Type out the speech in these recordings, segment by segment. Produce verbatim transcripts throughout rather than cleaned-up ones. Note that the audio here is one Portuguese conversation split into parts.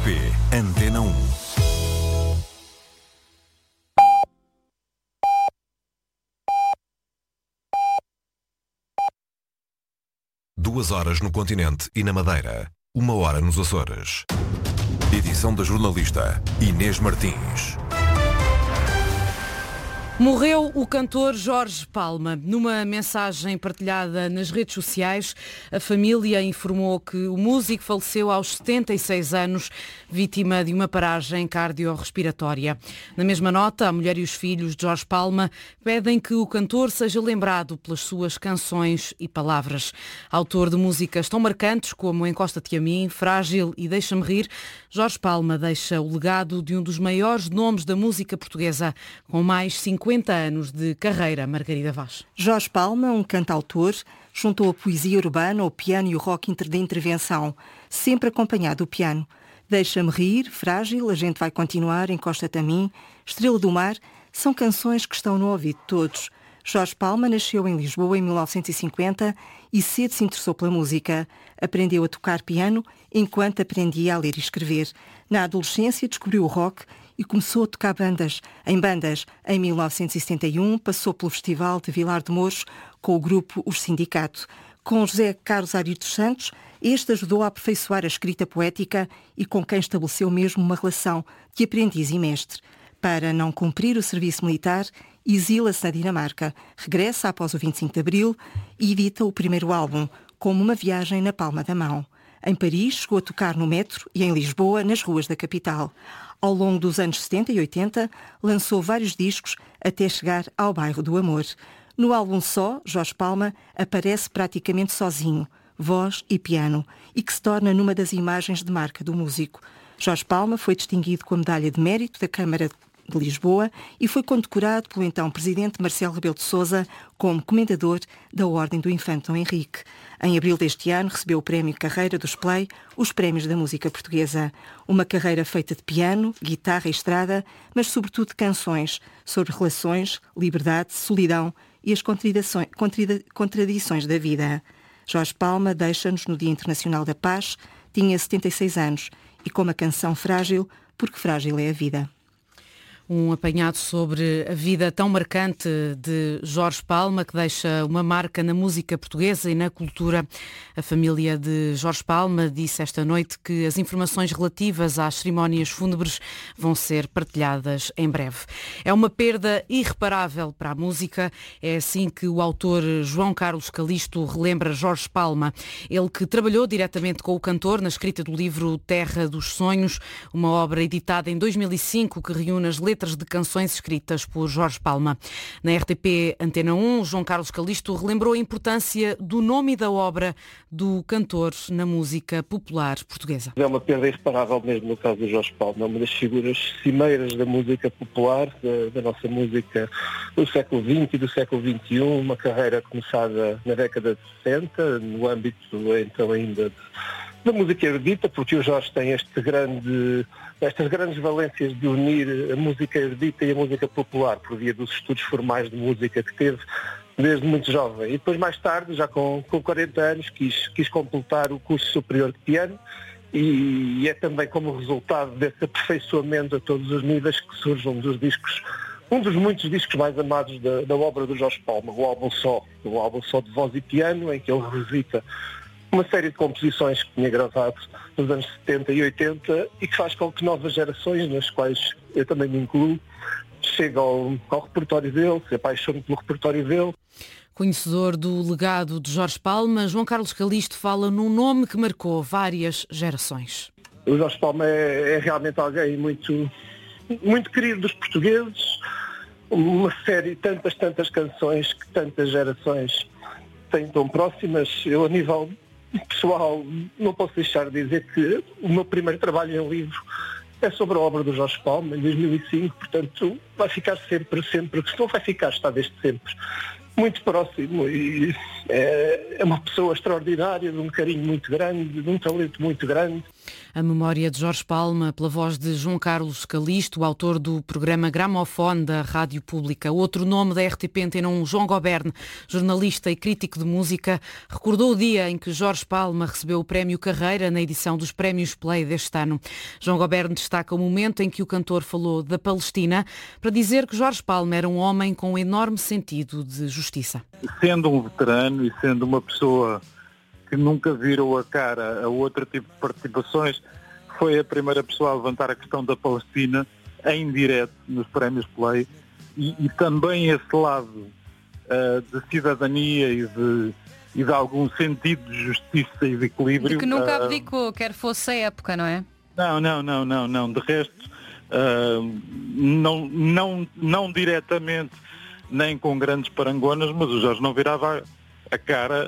P Antena um. Duas horas no continente e na Madeira. Uma hora nos Açores. Edição da jornalista Inês Martins. Morreu o cantor Jorge Palma. Numa mensagem partilhada nas redes sociais, a família informou que o músico faleceu aos setenta e seis anos, vítima de uma paragem cardiorrespiratória. Na mesma nota, a mulher e os filhos de Jorge Palma pedem que o cantor seja lembrado pelas suas canções e palavras. Autor de músicas tão marcantes como Encosta-te a mim, Frágil e Deixa-me rir, Jorge Palma deixa o legado de um dos maiores nomes da música portuguesa, com mais cinquenta anos de carreira. Margarida Vaz. Jorge Palma, um cantautor, juntou a poesia urbana, o piano e o rock de intervenção, sempre acompanhado do piano. Deixa-me rir, Frágil, A gente vai continuar, Encosta-te a mim, Estrela do mar, são canções que estão no ouvido de todos. Jorge Palma nasceu em Lisboa em mil novecentos e cinquenta e cedo se interessou pela música. Aprendeu a tocar piano enquanto aprendia a ler e escrever. Na adolescência descobriu o rock e começou a tocar bandas. Em bandas, em mil novecentos e setenta e um, passou pelo Festival de Vilar de Mouros com o grupo Os Sindicato. Com José Carlos Ari dos Santos, este ajudou a aperfeiçoar a escrita poética e com quem estabeleceu mesmo uma relação de aprendiz e mestre. Para não cumprir o serviço militar, exila-se na Dinamarca, regressa após o vinte e cinco de Abril e edita o primeiro álbum, Como uma viagem na palma da mão. Em Paris, chegou a tocar no metro e em Lisboa, nas ruas da capital. Ao longo dos anos setenta e oitenta, lançou vários discos até chegar ao Bairro do Amor. No álbum Só, Jorge Palma aparece praticamente sozinho, voz e piano, e que se torna numa das imagens de marca do músico. Jorge Palma foi distinguido com a Medalha de Mérito da Câmara de Lisboa e foi condecorado pelo então Presidente Marcelo Rebelo de Sousa como Comendador da Ordem do Infante Dom Henrique. Em abril deste ano recebeu o Prémio Carreira dos Play, os prémios da música portuguesa. Uma carreira feita de piano, guitarra e estrada, mas sobretudo de canções sobre relações, liberdade, solidão e as contradições, contradições da vida. Jorge Palma deixa-nos no Dia Internacional da Paz, tinha setenta e seis anos e com a canção Frágil, porque frágil é a vida. Um apanhado sobre a vida tão marcante de Jorge Palma, que deixa uma marca na música portuguesa e na cultura. A família de Jorge Palma disse esta noite que as informações relativas às cerimónias fúnebres vão ser partilhadas em breve. É uma perda irreparável para a música. É assim que o autor João Carlos Calisto relembra Jorge Palma. Ele que trabalhou diretamente com o cantor na escrita do livro Terra dos Sonhos, uma obra editada em dois mil e cinco que reúne as letras de canções escritas por Jorge Palma. Na R T P Antena um, João Carlos Calisto relembrou a importância do nome e da obra do cantor na música popular portuguesa. É uma perda irreparável mesmo no caso do Jorge Palma, uma das figuras cimeiras da música popular, da, da nossa música do século vinte e do século vinte e um, uma carreira começada na década de sessenta, no âmbito então ainda de da música erudita, porque o Jorge tem este grande, estas grandes valências de unir a música erudita e a música popular, por via dos estudos formais de música que teve desde muito jovem. E depois, mais tarde, já com, com quarenta anos, quis, quis completar o curso superior de piano e, e é também como resultado desse aperfeiçoamento a todos os níveis que surge um dos discos, um dos muitos discos mais amados da, da obra do Jorge Palma, o álbum Só, o álbum Só de voz e piano, em que ele revisita uma série de composições que tinha gravado nos anos setenta e oitenta e que faz com que novas gerações, nas quais eu também me incluo, cheguem ao, ao repertório dele, se apaixonem pelo repertório dele. Conhecedor do legado de Jorge Palma, João Carlos Calisto fala num nome que marcou várias gerações. O Jorge Palma é, é realmente alguém muito, muito querido dos portugueses, uma série, tantas, tantas canções que tantas gerações têm tão próximas. Eu, a nível pessoal, não posso deixar de dizer que o meu primeiro trabalho em livro é sobre a obra do Jorge Palma, em dois mil e cinco, portanto vai ficar sempre, sempre, porque se não vai ficar, está desde sempre, muito próximo e é, é uma pessoa extraordinária, de um carinho muito grande, de um talento muito grande. A memória de Jorge Palma, pela voz de João Carlos Calisto, autor do programa Gramofone da Rádio Pública. Outro nome da R T P Antena um, João Goberne, jornalista e crítico de música, recordou o dia em que Jorge Palma recebeu o Prémio Carreira na edição dos Prémios Play deste ano. João Goberne destaca o momento em que o cantor falou da Palestina para dizer que Jorge Palma era um homem com um enorme sentido de justiça. Sendo um veterano e sendo uma pessoa que nunca virou a cara a outro tipo de participações, foi a primeira pessoa a levantar a questão da Palestina em direto nos Prémios Play e, e também esse lado uh, de cidadania e de, e de algum sentido de justiça e de equilíbrio. De que nunca uh, abdicou, quer fosse a época, não é? Não, não, não, não, não. De resto, uh, não, não, não diretamente, nem com grandes parangonas, mas o Jorge não virava a cara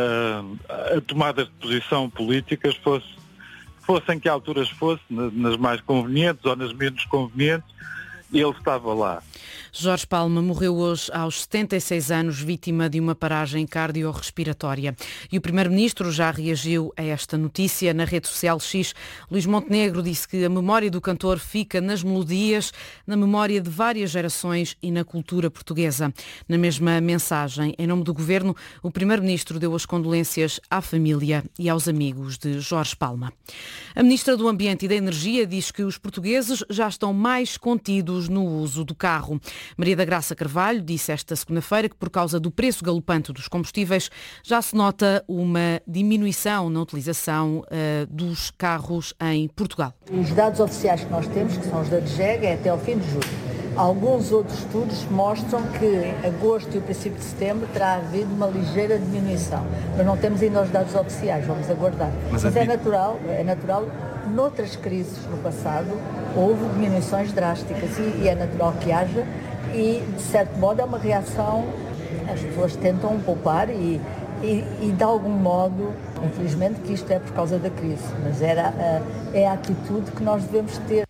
a, a, a tomadas de posição políticas, fosse, fossem que alturas fosse, nas mais convenientes ou nas menos convenientes, ele estava lá. Jorge Palma morreu hoje aos setenta e seis anos, vítima de uma paragem cardiorrespiratória. E o Primeiro-Ministro já reagiu a esta notícia na rede social X. Luís Montenegro disse que a memória do cantor fica nas melodias, na memória de várias gerações e na cultura portuguesa. Na mesma mensagem, em nome do Governo, o Primeiro-Ministro deu as condolências à família e aos amigos de Jorge Palma. A Ministra do Ambiente e da Energia diz que os portugueses já estão mais contidos no uso do carro. Maria da Graça Carvalho disse esta segunda-feira que, por causa do preço galopante dos combustíveis, já se nota uma diminuição na utilização uh, dos carros em Portugal. Os dados oficiais que nós temos, que são os da D G E G, é até ao fim de julho. Alguns outros estudos mostram que em agosto e o princípio de setembro terá havido uma ligeira diminuição. Mas não temos ainda os dados oficiais, vamos aguardar. Mas, Mas é natural, é natural, noutras crises no passado, houve diminuições drásticas e, e é natural que haja. E, de certo modo, é uma reação, as pessoas tentam poupar e, e, e de algum modo, infelizmente, que isto é por causa da crise, mas era, é a atitude que nós devemos ter.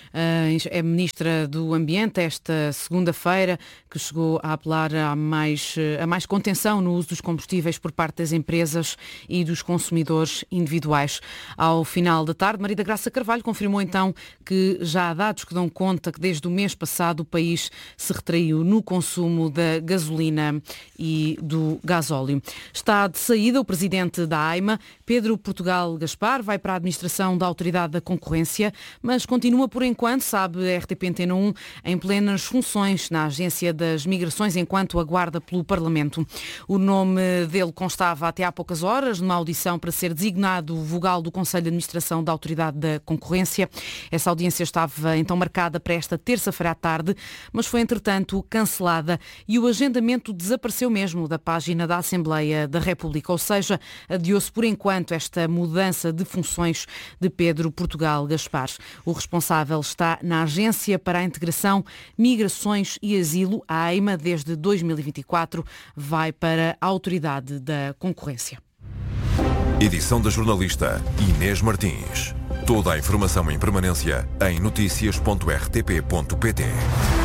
É a Ministra do Ambiente esta segunda-feira que chegou a apelar a mais, a mais contenção no uso dos combustíveis por parte das empresas e dos consumidores individuais. Ao final da tarde, Maria da Graça Carvalho confirmou então que já há dados que dão conta que desde o mês passado o país se retraiu no consumo da gasolina e do gasóleo. Está de saída o presidente da AIMA, Pedro Portugal Gaspar, vai para a administração da Autoridade da Concorrência, mas continua por enquanto, sabe a R T P Antena um, em plenas funções na Agência das Migrações enquanto aguarda pelo Parlamento. O nome dele constava até há poucas horas numa audição para ser designado vogal do Conselho de Administração da Autoridade da Concorrência. Essa audiência estava então marcada para esta terça-feira à tarde, mas foi entretanto cancelada e o agendamento desapareceu mesmo da página da Assembleia da República, ou seja, adiou-se por enquanto esta mudança de funções de Pedro Portugal Gaspar. O responsável está na Agência para a Integração, Migrações e Asilo, a AIMA, desde dois mil e vinte e quatro, vai para a Autoridade da Concorrência. Edição da jornalista Inês Martins. Toda a informação em permanência em notícias ponto r t p ponto p t.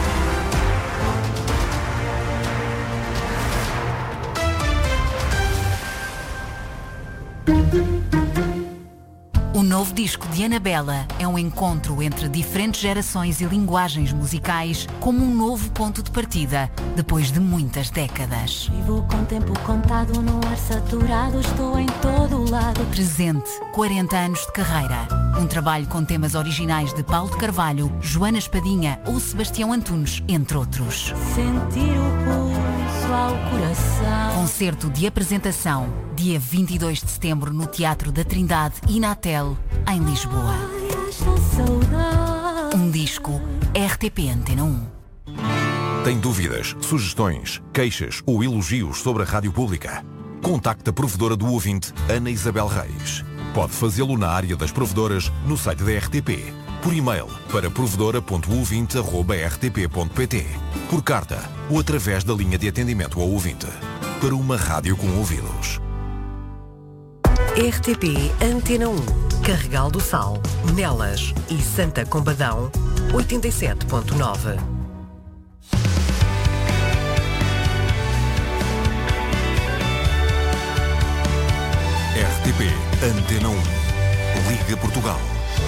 O novo disco de Anabela é um encontro entre diferentes gerações e linguagens musicais como um novo ponto de partida, depois de muitas décadas. Vivo com tempo contado no ar saturado, estou em todo o lado. Presente, quarenta anos de carreira. Um trabalho com temas originais de Paulo de Carvalho, Joana Espadinha ou Sebastião Antunes, entre outros. Sentir o pulso ao coração. Concerto de apresentação, dia vinte e dois de setembro no Teatro da Trindade e na Tel, em Lisboa. Um disco R T P Antena um. Tem dúvidas, sugestões, queixas ou elogios sobre a Rádio Pública? Contacte a provedora do ouvinte, Ana Isabel Reis. Pode fazê-lo na área das provedoras no site da R T P, por e-mail para provedora ponto ouvinte arroba r t p ponto p t, por carta ou através da linha de atendimento ao ouvinte. Para uma rádio com ouvidos. R T P Antena um. Carregal do Sal, Nelas e Santa Combadão, oitenta e sete ponto nove. T P Antena um. Liga Portugal.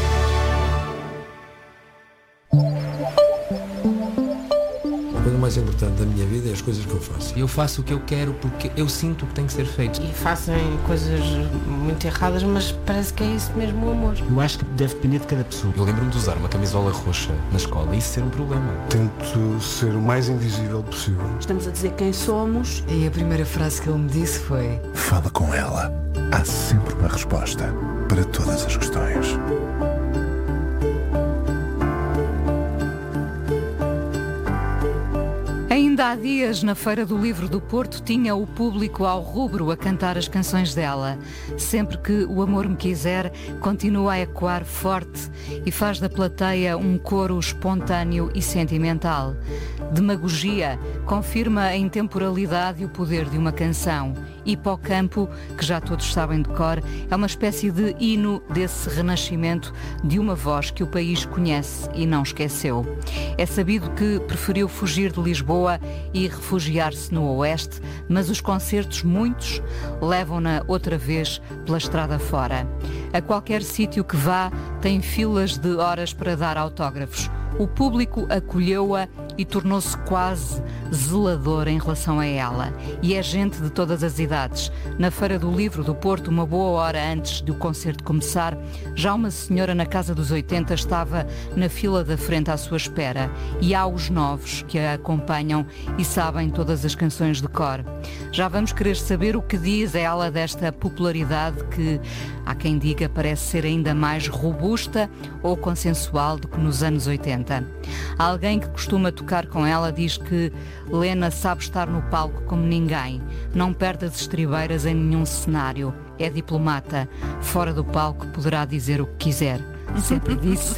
A coisa mais importante da minha vida é as coisas que eu faço. Eu faço o que eu quero porque eu sinto que tem que ser feito. E fazem coisas muito erradas, mas parece que é isso mesmo o amor. Eu acho que deve depender de cada pessoa. Eu lembro-me de usar uma camisola roxa na escola e isso ser um problema. Tento ser o mais invisível possível. Estamos a dizer quem somos. E a primeira frase que ele me disse foi: fala com ela. Há sempre uma resposta para todas as questões. Ainda há dias, na Feira do Livro do Porto, tinha o público ao rubro a cantar as canções dela. Sempre que o amor me quiser, continua a ecoar forte e faz da plateia um coro espontâneo e sentimental. Demagogia confirma a intemporalidade e o poder de uma canção. Hipocampo, que já todos sabem de cor, é uma espécie de hino desse renascimento de uma voz que o país conhece e não esqueceu. É sabido que preferiu fugir de Lisboa e refugiar-se no Oeste, mas os concertos, muitos, levam-na outra vez pela estrada fora. A qualquer sítio que vá, tem filas de horas para dar autógrafos. O público acolheu-a e tornou-se quase zelador em relação a ela. E é gente de todas as idades. Na Feira do Livro do Porto, uma boa hora antes do concerto começar, já uma senhora na casa dos oitenta estava na fila da frente à sua espera. E há os novos que a acompanham e sabem todas as canções de cor. Já vamos querer saber o que diz ela desta popularidade que, há quem diga, parece ser ainda mais robusta ou consensual do que nos anos oitenta. Alguém que costuma tocar com ela diz que Lena sabe estar no palco como ninguém, não perde as estribeiras em nenhum cenário, é diplomata, fora do palco poderá dizer o que quiser. Sempre disse.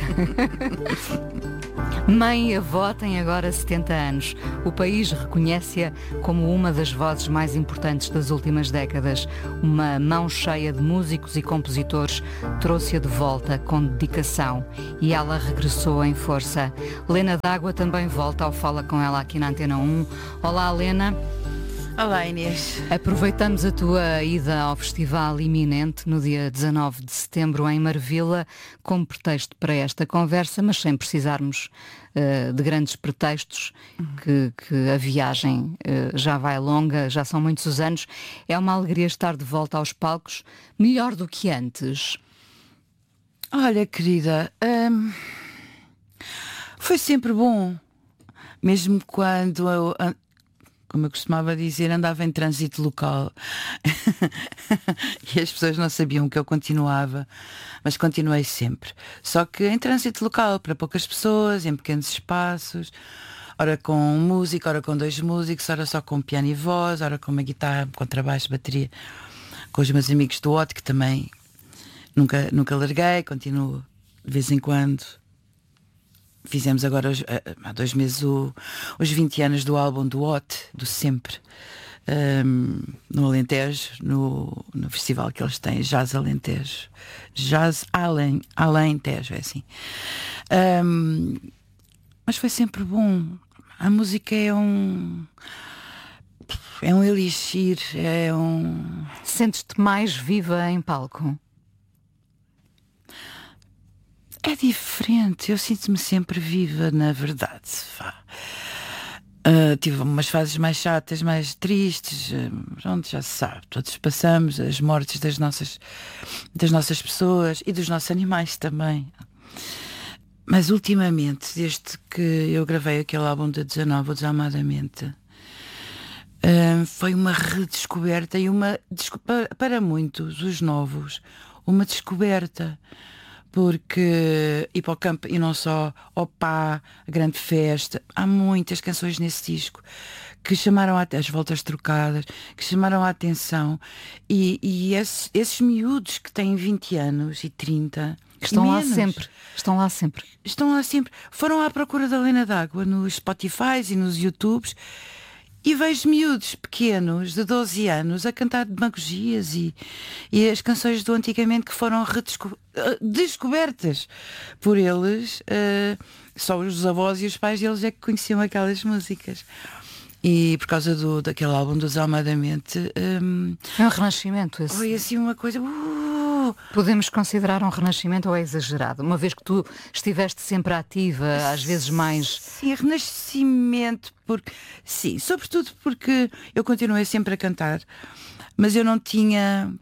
Mãe e avó têm agora setenta anos. O país reconhece-a como uma das vozes mais importantes das últimas décadas. Uma mão cheia de músicos e compositores trouxe-a de volta com dedicação e ela regressou em força. Lena D'Água também volta ao Fala Com Ela aqui na Antena um. Olá, Lena. Olá, Inês. Aproveitamos a tua ida ao festival iminente no dia dezanove de setembro em Marvila como pretexto para esta conversa, mas sem precisarmos uh, de grandes pretextos, que, que a viagem uh, já vai longa, já são muitos os anos. É uma alegria estar de volta aos palcos, melhor do que antes. Olha, querida, hum, foi sempre bom, mesmo quando eu... como eu costumava dizer, andava em trânsito local e as pessoas não sabiam que eu continuava, mas continuei sempre. Só que em trânsito local, para poucas pessoas, em pequenos espaços, ora com música, ora com dois músicos, ora só com piano e voz, ora com uma guitarra, contrabaixo, bateria, com os meus amigos do O T, que também nunca, nunca larguei, continuo de vez em quando. Fizemos agora há dois meses o, os vinte anos do álbum do O T, do Sempre, um, no Alentejo, no, no festival que eles têm, Jazz Alentejo. Jazz Além, Alentejo, é assim. Um, mas foi sempre bom. A música é um... é um elixir, é um... Sentes-te mais viva em palco? É diferente, eu sinto-me sempre viva, na verdade. Uh, tive umas fases mais chatas, mais tristes, uh, pronto, já se sabe, todos passamos as mortes das nossas, das nossas pessoas e dos nossos animais também. Mas ultimamente, desde que eu gravei aquele álbum de dezanove, o Desalmadamente, uh, foi uma redescoberta e uma, para muitos, os novos, uma descoberta. Porque Hipocampo e não só, Opá, a Grande Festa, há muitas canções nesse disco que chamaram a, as voltas trocadas, que chamaram a atenção e, e esses, esses miúdos que têm vinte anos e trinta estão menos, lá sempre, estão lá sempre estão lá sempre, foram à procura da Lena D'Água nos Spotify e nos YouTubes. E vejo miúdos pequenos de doze anos a cantar demagogias e, e as canções do antigamente que foram redesco- descobertas por eles. Uh, só os avós e os pais deles é que conheciam aquelas músicas. E por causa do, daquele álbum dos Almadamente, um, é um renascimento esse. Foi assim uma coisa. Uh, Podemos considerar um renascimento ou é exagerado? Uma vez que tu estiveste sempre ativa, às vezes mais. Sim, renascimento, porque sim, sobretudo porque eu continuei sempre a cantar, mas eu não tinha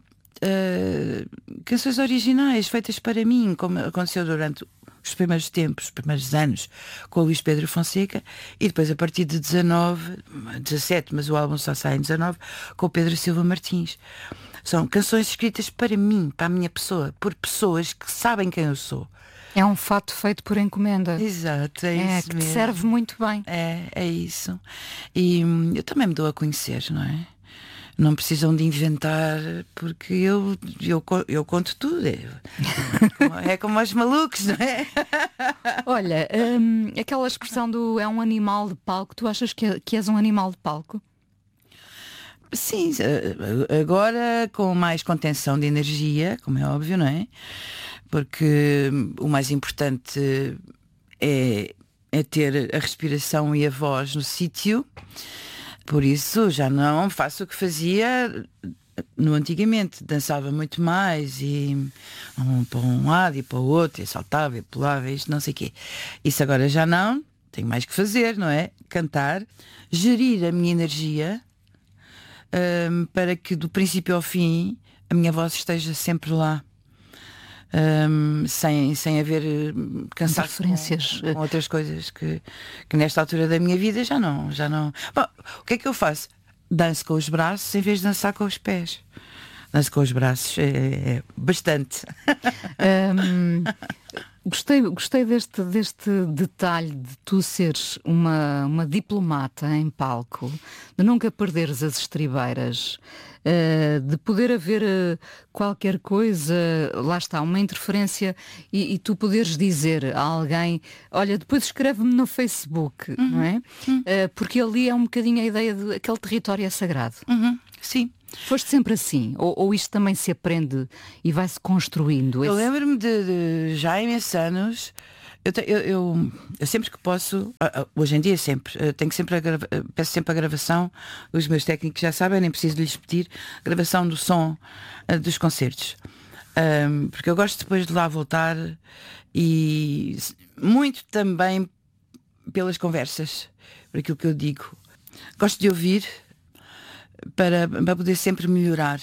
uh, canções originais feitas para mim, como aconteceu durante os primeiros tempos, os primeiros anos com o Luís Pedro Fonseca, e depois a partir de dezanove, dezassete, mas o álbum só sai em dezanove, com o Pedro Silva Martins. São canções escritas para mim, para a minha pessoa, por pessoas que sabem quem eu sou. É um fato feito por encomenda. Exato, é, é isso que mesmo. Te serve muito bem. É, é isso. E hum, eu também me dou a conhecer, não é? Não precisam de inventar, porque eu, eu, eu conto tudo. É como, é como os malucos, não é? Olha, hum, aquela expressão do é um animal de palco, tu achas que, é, que és um animal de palco? Sim, agora com mais contenção de energia, como é óbvio, não é? Porque o mais importante é, é ter a respiração e a voz no sítio. Por isso já não faço o que fazia no antigamente. Dançava muito mais e um, para um lado e para o outro, e saltava e pulava, isto não sei o quê. Isso agora já não, tenho mais que fazer, não é? Cantar, gerir a minha energia, um, para que do princípio ao fim a minha voz esteja sempre lá. Um, sem, sem haver cansaço com, com outras coisas que, que nesta altura da minha vida já não, já não. Bom, o que é que eu faço? Danço com os braços em vez de dançar com os pés. Danço com os braços, é, é bastante. Um, gostei, gostei deste, deste detalhe de tu seres uma, uma diplomata em palco, de nunca perderes as estribeiras. Uh, de poder haver uh, qualquer coisa, lá está, uma interferência e, e tu poderes dizer a alguém, olha, depois escreve-me no Facebook, uhum. não é? Uhum. Uh, porque ali é um bocadinho a ideia de aquele território é sagrado. Uhum. Sim. Foste sempre assim? Ou, ou isto também se aprende e vai-se construindo? Eu esse... lembro-me de, de já há imensos anos. Eu, te, eu, eu, eu sempre que posso, hoje em dia sempre, tenho sempre a grava, peço sempre a gravação, os meus técnicos já sabem, nem preciso de lhes pedir, gravação do som uh, dos concertos. Um, porque eu gosto depois de lá voltar e muito também pelas conversas, por aquilo que eu digo. Gosto de ouvir para, para poder sempre melhorar.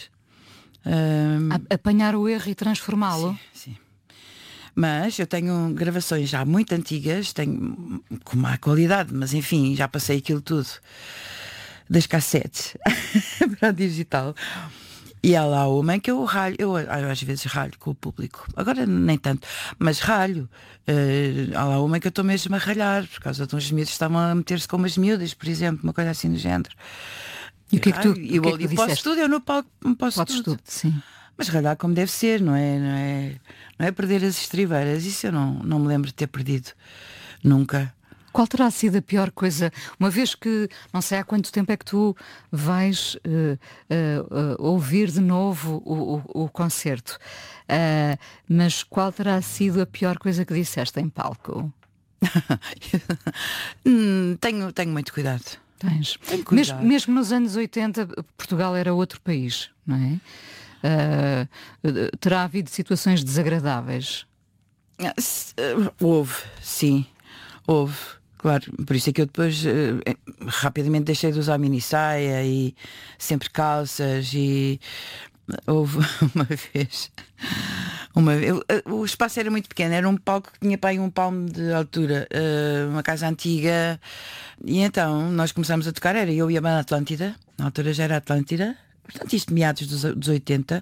Um, Apanhar o erro e transformá-lo. Sim, sim. Mas eu tenho gravações já muito antigas, tenho com má qualidade, mas enfim, já passei aquilo tudo das cassetes para o digital. E há lá uma que eu ralho, eu, eu às vezes ralho com o público, agora nem tanto, mas ralho. Uh, há lá uma que eu estou mesmo a ralhar, por causa de uns miúdos que estavam a meter-se com umas miúdas, por exemplo, uma coisa assim do género. E o que é que tu, e o que é que tu posso disseste? tudo, eu não posso, não posso Podes tudo. tudo, sim. Mas ralhar como deve ser, não é? Não é, não é perder as estribeiras. Isso eu não, não me lembro de ter perdido. Nunca. Qual terá sido a pior coisa? Uma vez que, não sei há quanto tempo é que tu vais uh, uh, uh, ouvir de novo o, o, o concerto. Uh, mas qual terá sido a pior coisa que disseste em palco? hum, tenho, tenho muito cuidado. Tens. Tenho cuidado. Mesmo, mesmo nos anos oitenta, Portugal era outro país, não é? Uh, terá havido situações desagradáveis? Houve, sim, houve, claro. Por isso é que eu depois uh, rapidamente deixei de usar mini saia e sempre calças. E houve uma vez, uma vez o espaço era muito pequeno, era um palco que tinha para aí um palmo de altura, uh, uma casa antiga, e então nós começámos a tocar, era eu e a banda Atlântida, na altura já era Atlântida. Portanto, isto meados dos, dos oitenta,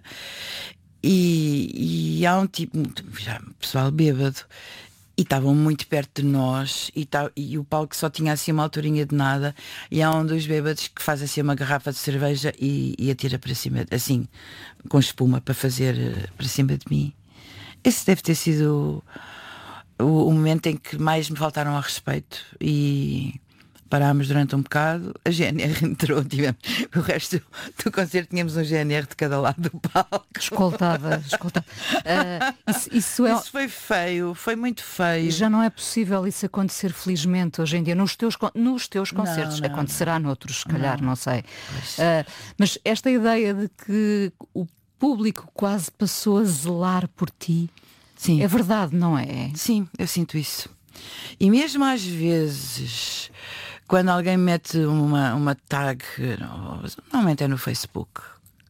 e, e há um tipo, já pessoal bêbado, e estavam muito perto de nós, e, tá, e o palco só tinha assim uma alturinha de nada, e há um dos bêbados que faz assim uma garrafa de cerveja e, e atira para cima, assim, com espuma, para fazer para cima de mim. Esse deve ter sido o, o momento em que mais me faltaram ao respeito, e parámos durante um bocado, a G N R entrou, tivemos o resto do concerto, tínhamos um G N R de cada lado do palco. Escoltada, escoltada. Uh, isso, isso, é... isso foi feio, foi muito feio. Já não é possível isso acontecer, felizmente, hoje em dia, nos teus, nos teus concertos. Não, não, acontecerá não. noutros, se calhar, não, não sei. Uh, mas esta ideia de que o público quase passou a zelar por ti, sim, é verdade, não é? Sim, eu sinto isso. E mesmo às vezes, quando alguém mete uma, uma tag, normalmente é no Facebook,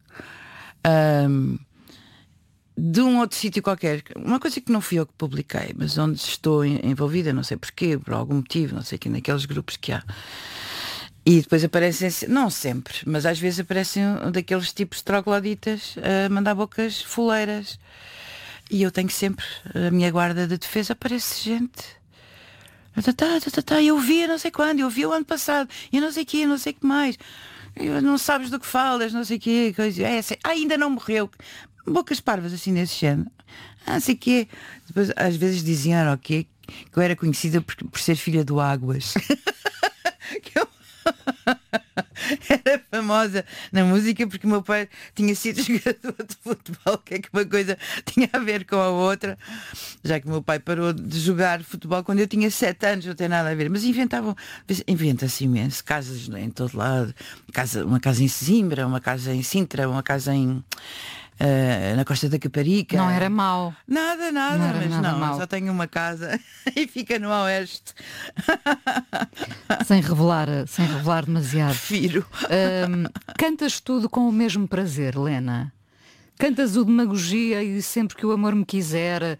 um, de um outro sítio qualquer, uma coisa que não fui eu que publiquei, mas onde estou envolvida, não sei porquê, por algum motivo, não sei que naqueles grupos que há. E depois aparecem, não sempre, mas às vezes aparecem daqueles tipos de trogloditas a mandar bocas fuleiras. E eu tenho sempre a minha guarda de defesa, aparece gente. Eu vi não sei quando, eu vi o ano passado, e não sei o quê, não sei o que mais. Não sabes do que falas, não sei o quê. Coisa. É, assim, ah, ainda não morreu. Bocas parvas assim desse género. Ah, não sei o quê. Depois às vezes diziam, era o quê? Que eu era conhecida por, por ser filha do Águas. Que eu... Era famosa na música porque o meu pai tinha sido jogador de futebol, que é que uma coisa tinha a ver com a outra, já que o meu pai parou de jogar futebol quando eu tinha sete anos, não tem nada a ver, mas inventavam, inventa-se imenso, casas em todo lado, casa, uma casa em Sesimbra, uma casa em Sintra, uma casa em Uh, na Costa da Caparica. Não era mau. Nada, nada, não mas nada não, mau. Só tenho uma casa e fica no oeste. Sem revelar, sem revelar demasiado. Prefiro. Uh, cantas tudo com o mesmo prazer, Lena? Cantas o Demagogia e Sempre que o Amor Me Quiser. Uh,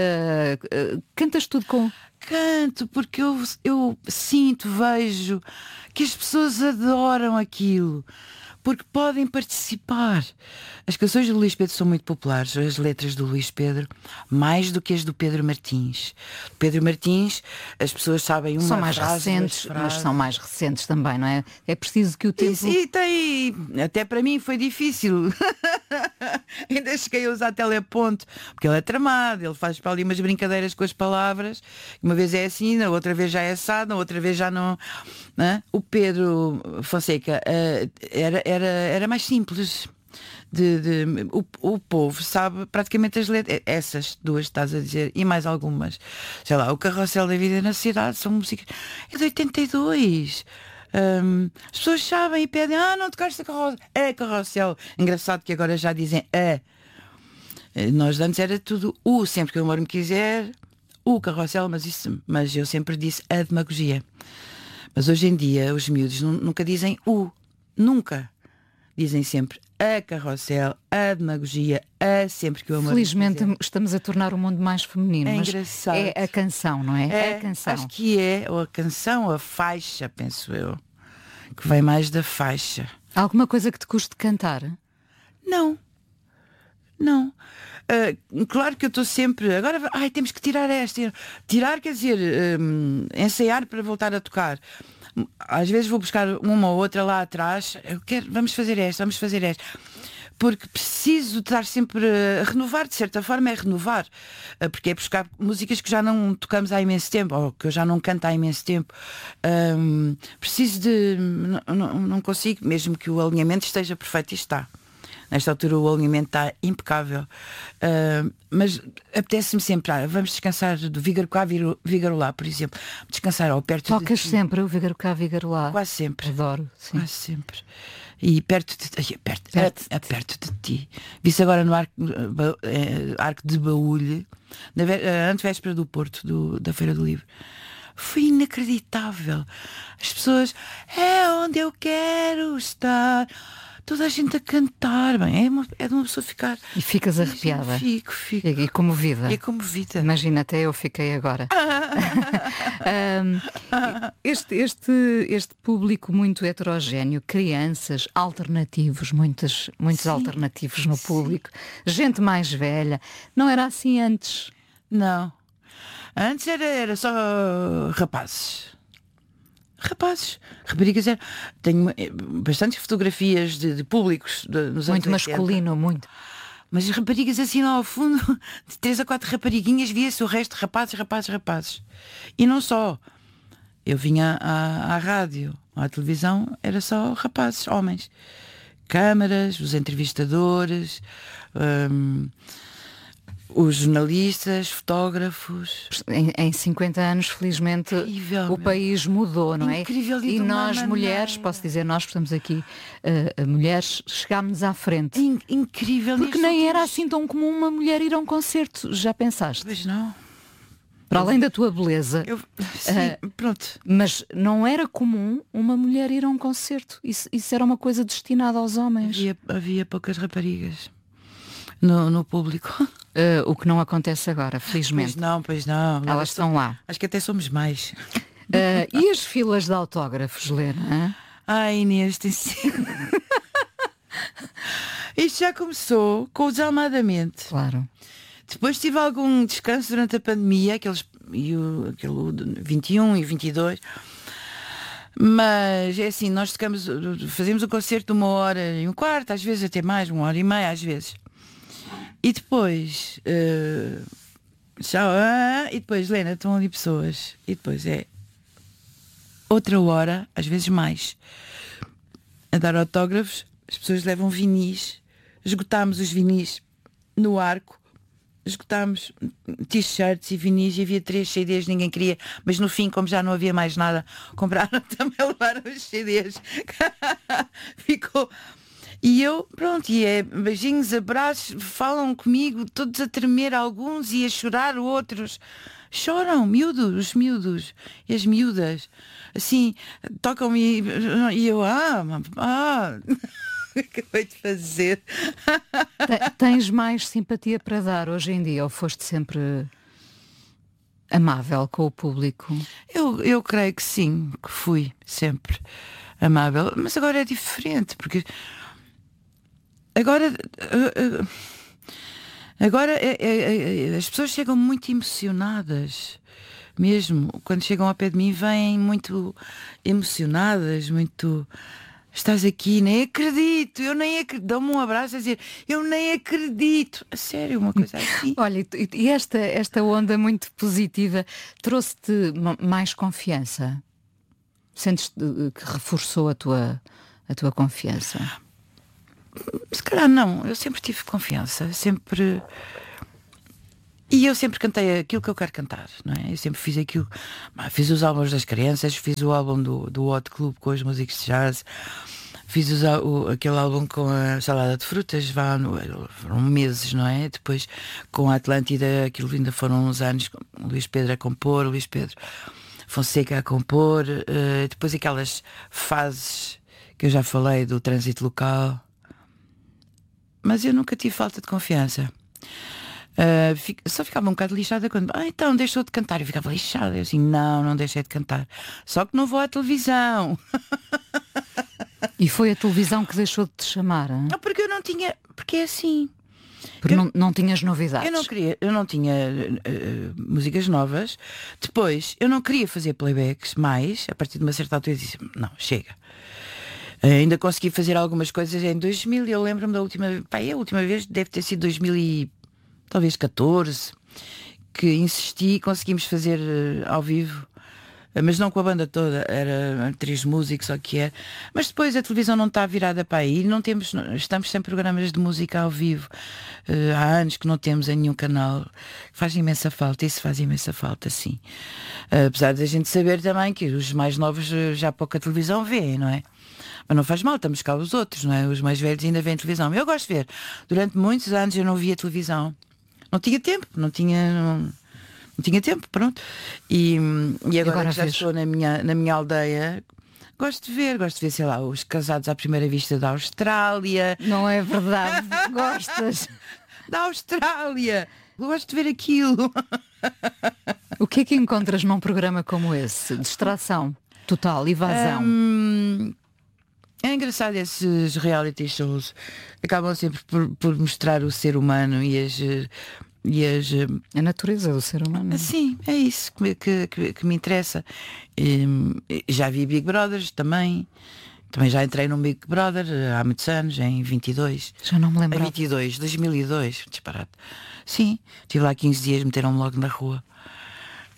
uh, cantas tudo com... Canto, porque eu, eu sinto, vejo que as pessoas adoram aquilo. Porque podem participar. As canções do Luís Pedro são muito populares, as letras do Luís Pedro, mais do que as do Pedro Martins. Pedro Martins, as pessoas sabem uma são mais frase, recentes, mas são mais recentes também, não é? É preciso que o tempo... E, e tem, até para mim foi difícil. Ainda cheguei a usar teleponto, porque ele é tramado, ele faz para ali umas brincadeiras com as palavras. Uma vez é assim, na outra vez já é assado, na outra vez já não... não é? O Pedro Fonseca uh, era, era, era mais simples. De, de, o, o povo sabe praticamente as letras, essas duas estás a dizer, e mais algumas, sei lá, o Carrossel da Vida na Cidade são músicas, é de oitenta e dois. Um, as pessoas sabem e pedem, ah, não tocaste a Carrossel, é Carrossel. Engraçado que agora já dizem é. Nós antes era tudo o Sempre que o Amor Me Quiser, o Carrossel, mas isso, mas eu sempre disse a Demagogia. Mas hoje em dia os miúdos nunca dizem o, nunca. Dizem sempre a Carrossel, a Demagogia, a Sempre que o Amor. Felizmente estamos a tornar o mundo mais feminino. É mas engraçado. É a canção, não é? É, é a canção. Acho que é, ou a canção, ou a faixa, penso eu, que vem mais da faixa. Alguma coisa que te custe cantar? Não. Não. Uh, claro que eu estou sempre. Agora, ai, temos que tirar esta. Tirar quer dizer um, ensaiar para voltar a tocar. Às vezes vou buscar uma ou outra lá atrás. Eu quero, vamos fazer esta, vamos fazer esta. Porque preciso de estar sempre a renovar, de certa forma é renovar. Porque é buscar músicas que já não tocamos há imenso tempo, ou que eu já não canto há imenso tempo. Um, preciso de. Não, não, não consigo, mesmo que o alinhamento esteja perfeito, e está. Nesta altura o alinhamento está impecável. Uh, mas apetece-me sempre, ah, vamos descansar do Vígaro cá, Vígaro lá, por exemplo. Descansar ao perto Tocas de ti. sempre o Vígaro cá, Vígaro lá? Quase sempre. Adoro, sim. Quase sempre. E perto de, ai, perto, perto. A, a perto de ti. Vi-se agora no Arco, eh, Arco de Baúlho, na uh, antevéspera do Porto, do, da Feira do Livro. Foi inacreditável. As pessoas, é onde eu quero estar. Toda a gente a cantar, bem, é, uma, é de uma pessoa ficar... E ficas arrepiada. Fico, fico. E, e comovida. E comovida. Imagina, até eu fiquei agora. um, este, este, este público muito heterogéneo, crianças, alternativos, muitos, muitos alternativos no público, gente mais velha, não era assim antes? Não. Antes era, era só rapazes. Rapazes, raparigas, era... tenho bastantes fotografias de, de públicos de, nos muito anos masculino, oitenta. muito. Mas raparigas assim lá ao fundo, de três a quatro rapariguinhas, via-se o resto, rapazes, rapazes, rapazes. E não só. Eu vinha à, à rádio, à televisão, era só rapazes, homens. Câmaras, os entrevistadores, hum, os jornalistas, fotógrafos. Em, em cinquenta anos, felizmente, incrível, o país mudou, não é? Incrível, e nós, maneira. mulheres, posso dizer, nós que estamos aqui, uh, mulheres, chegámos à frente. In, incrível. Porque nem últimos... era assim tão comum uma mulher ir a um concerto, já pensaste? Pois não. Para além da tua beleza. Eu, sim, uh, pronto. Mas não era comum uma mulher ir a um concerto. Isso, isso era uma coisa destinada aos homens. Havia, havia poucas raparigas no, no público. Uh, o que não acontece agora, felizmente. Pois não, pois não. Elas estão lá. Acho que até somos mais. Uh, e as filas de autógrafos, Lena? Ai, Inês, tem sido... Isto já começou com o Desalmadamente. Claro. Depois tive algum descanso durante a pandemia, aqueles, e o, aquele vinte e um e vinte e dois. Mas é assim, nós tocamos, fazemos um concerto de uma hora e um quarto, às vezes até mais, uma hora e meia, às vezes. E depois, uh, tchau, uh, e depois, Lena, estão ali pessoas. E depois é outra hora, às vezes mais, a dar autógrafos. As pessoas levam vinis, esgotámos os vinis no Arco. Esgotámos t-shirts e vinis e havia três C Ds, ninguém queria, mas no fim, como já não havia mais nada, compraram também, levaram os C Ds. Ficou. E eu, pronto, e é beijinhos, abraços, falam comigo, todos a tremer, alguns e a chorar, outros. Choram, miúdos, os miúdos e as miúdas. Assim, tocam-me e eu, ah, ah. Acabei de fazer. Tens mais simpatia para dar hoje em dia ou foste sempre amável com o público? Eu, eu creio que sim, que fui sempre amável, mas agora é diferente, porque agora agora é, é, é, as pessoas chegam muito emocionadas. Mesmo quando chegam ao pé de mim vêm muito emocionadas, muito... Estás aqui, nem acredito, eu nem acredito. Dá-me um abraço a dizer, eu nem acredito. A sério, uma coisa assim. Olha, e esta, esta onda muito positiva trouxe-te mais confiança? Sentes que reforçou a tua, a tua confiança? Se calhar não, eu sempre tive confiança, sempre... E eu sempre cantei aquilo que eu quero cantar, não é? Eu sempre fiz aquilo, fiz os álbuns das crianças, fiz o álbum do, do Hot Club com as músicas de jazz, fiz os, o, aquele álbum com a salada de frutas, vá, no, foram meses, não é? Depois com a Atlântida, aquilo ainda foram uns anos, o Luís Pedro a compor, o Luís Pedro Fonseca a compor, uh, depois aquelas fases que eu já falei do trânsito local, mas eu nunca tive falta de confiança. Uh, fico, só ficava um bocado lixada quando ah, então deixou de cantar, eu ficava lixada, eu assim, não, não deixei de cantar, só que não vou à televisão. E foi a televisão que deixou de te chamar? Hein? Não, porque eu não tinha, porque é assim, porque eu, não, não tinhas novidades. Eu não queria, eu não tinha uh, músicas novas. Depois eu não queria fazer playbacks mais, a partir de uma certa altura eu disse, não, chega. Uh, ainda consegui fazer algumas coisas em dois mil, eu lembro-me da última, pá, a última vez deve ter sido dois mil e talvez catorze, que insisti e conseguimos fazer uh, ao vivo, uh, mas não com a banda toda, era três músicos, só que é. Mas depois a televisão não está virada para aí, não temos, estamos sem programas de música ao vivo, uh, há anos que não temos em nenhum canal, faz imensa falta, isso faz imensa falta, sim. Uh, apesar de a gente saber também que os mais novos uh, já pouca televisão vêem, não é? Mas não faz mal, estamos cá os outros, não é? Os mais velhos ainda veem televisão. Eu gosto de ver. Durante muitos anos eu não via televisão. Não tinha tempo, não tinha, não, não tinha tempo, pronto. E, e agora, agora que já estou na minha, na minha aldeia, gosto de ver, gosto de ver, sei lá, os casados à primeira vista da Austrália. Não é verdade? Gostas? Da Austrália. Gosto de ver aquilo. O que é que encontras num programa como esse? Distração total, evasão. Hum, é engraçado, esses reality shows acabam sempre por, por mostrar o ser humano e as, e as... a natureza do ser humano. Sim, é isso que, que, que, que me interessa. E, já vi Big Brothers também. Também já entrei num Big Brother há muitos anos, em vinte e dois. Já não me lembro. Em vinte e dois, dois mil e dois, disparado. Sim, estive lá quinze dias, meteram-me logo na rua.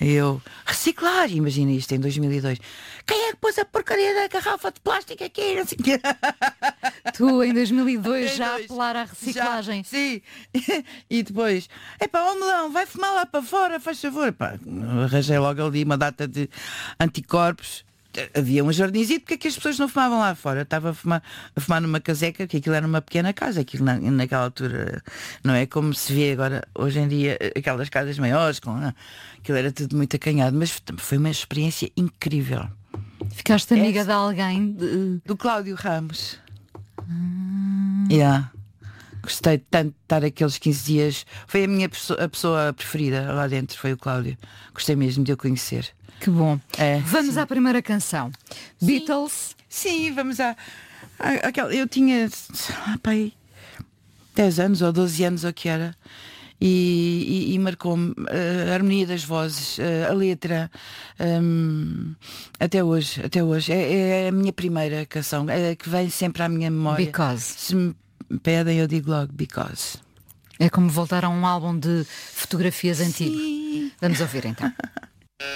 Eu, reciclar, imagina isto em dois mil e dois. Quem é que pôs a porcaria da garrafa de plástico aqui? Não sei o quê. Tu em dois mil e dois já a apelar à reciclagem. Já, sim. E depois, epá, ó melão, vai fumar lá para fora, faz favor. Epá, arranjei logo ali uma data de anticorpos. Havia um jardinzinho, porque é que as pessoas não fumavam lá fora? Eu estava a fumar, a fumar numa caseca, que aquilo era uma pequena casa, aquilo na, naquela altura não é como se vê agora, hoje em dia, aquelas casas maiores, com, ah, aquilo era tudo muito acanhado, mas foi uma experiência incrível. Ficaste amiga é, de alguém? De... Do Cláudio Ramos. Hum. Yeah. Gostei tanto de estar aqueles quinze dias. Foi a minha pessoa, a pessoa preferida lá dentro, foi o Cláudio. Gostei mesmo de o conhecer. Que bom. É, vamos sim. à primeira canção. Sim. Beatles. Sim, vamos à, à, àquela. Eu tinha ah, pai, dez anos ou doze anos, ou que era. E, e, e marcou-me a harmonia das vozes, a letra, um, até hoje, até hoje. É, é a minha primeira canção, é que vem sempre à minha memória. Because. Se me pedem, eu digo logo Because. É como voltar a um álbum de fotografias antigo. Vamos ouvir então.